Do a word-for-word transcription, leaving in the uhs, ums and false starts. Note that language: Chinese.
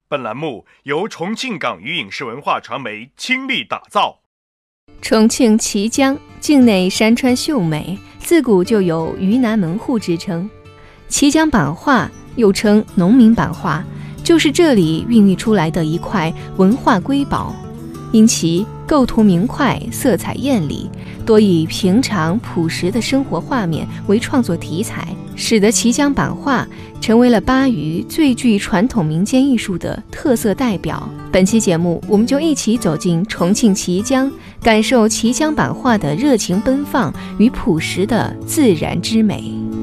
本栏目由重庆港语影视文化传媒倾力打造。 重庆綦江境内山川秀美，自古就有渝南门户之称。綦江版画又称农民版画，就是这里孕育出来的一块文化瑰宝，因其构图明快，色彩艳丽，多以平常朴实的生活画面为创作题材，使得綦江版画成为了巴渝最具传统民间艺术的特色代表。本期节目，我们就一起走进重庆綦江，感受綦江版画的热情奔放与朴实的自然之美。